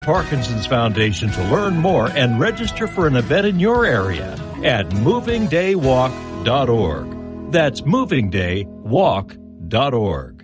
Parkinson's Foundation to learn more and register for an event in your area at movingdaywalk.org. That's movingdaywalk.org.